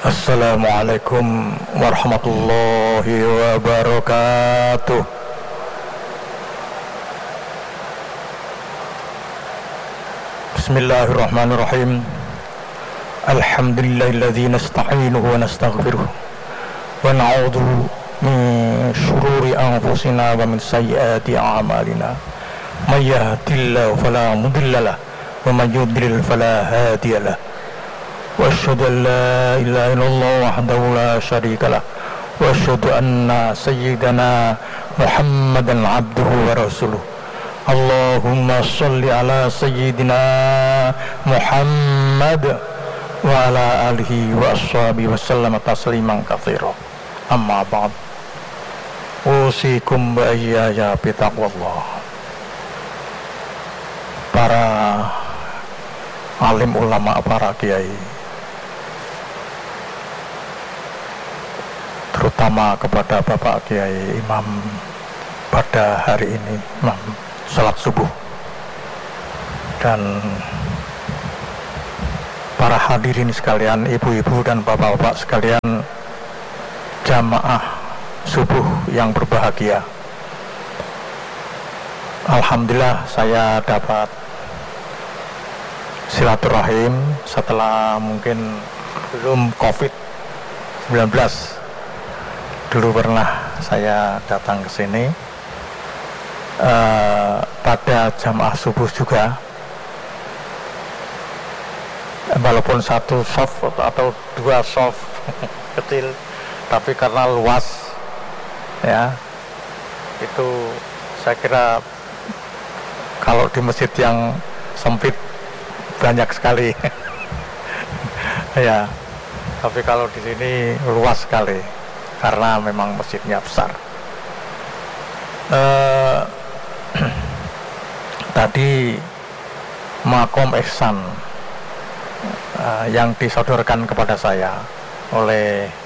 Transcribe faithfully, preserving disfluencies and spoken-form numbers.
Assalamualaikum warahmatullahi wabarakatuh. Bismillahirrahmanirrahim. Alhamdulillahilladzi nasta'inuhu wa nastaghfiruh wa na'udzu min syururi anfusina wa min sayyiati a'malina. May yahdihillahu fala mudilla lahu wa may yudlil fala hadiya lahu. Wa asyhadu an la ilaha illallah wahdahu la syarika lah wa asyhadu anna sayyidana Muhammadan abduhu wa rasuluh. Allahumma shalli ala sayyidina Muhammad wa ala alihi wa ashabihi wa sallam tasliman katsira. Amma ba'd. Usikum wa iyaya bi taqwallah. Para alim ulama, para kiai, terutama kepada Bapak Kiai Imam pada hari ini, Imam salat subuh, dan para hadirin sekalian, ibu-ibu dan bapak-bapak sekalian, jamaah subuh yang berbahagia. Alhamdulillah saya dapat silaturahim setelah mungkin belum covid sembilan belas. Dulu pernah saya datang ke sini uh, pada jamaah subuh juga, walaupun satu soft atau dua soft kecil, tapi karena luas ya, itu saya kira kalau di masjid yang sempit banyak sekali ya, tapi kalau di sini luas sekali karena memang masjidnya besar. Uh, tadi makom ihsan uh, yang disodorkan kepada saya oleh